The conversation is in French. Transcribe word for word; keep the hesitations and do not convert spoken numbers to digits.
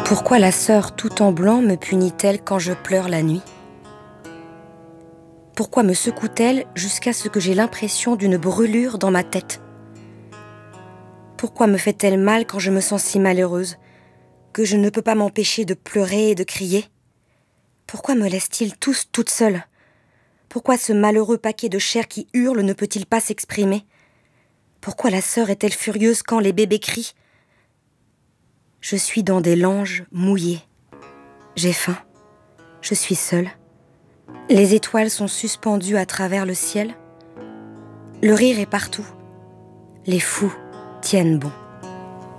Pourquoi la sœur tout en blanc me punit-elle quand je pleure la nuit? Pourquoi me secoue-t-elle jusqu'à ce que j'ai l'impression d'une brûlure dans ma tête? Pourquoi me fait-elle mal quand je me sens si malheureuse, que je ne peux pas m'empêcher de pleurer et de crier? Pourquoi me laisse-t-il tous toute seule? Pourquoi ce malheureux paquet de chair qui hurle ne peut-il pas s'exprimer? Pourquoi la sœur est-elle furieuse quand les bébés crient? Je suis dans des langes mouillés. J'ai faim. Je suis seule. Les étoiles sont suspendues à travers le ciel. Le rire est partout. Les fous tiennent bon.